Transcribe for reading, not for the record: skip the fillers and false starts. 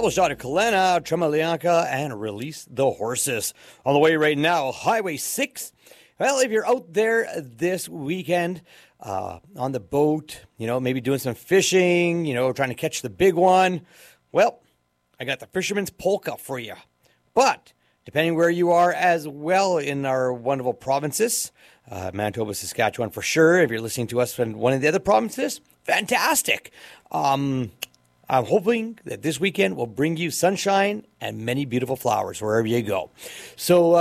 Double shot of Kalena, Tremolianka, and Release the Horses. On the way right now, Highway 6. Well, if you're out there this weekend on the boat, maybe doing some fishing, trying to catch the big one, well, I got the Fisherman's Polka for you. But depending where you are as well in our wonderful provinces, Manitoba, Saskatchewan for sure. If you're listening to us from one of the other provinces, fantastic. I'm hoping that this weekend will bring you sunshine and many beautiful flowers wherever you go. So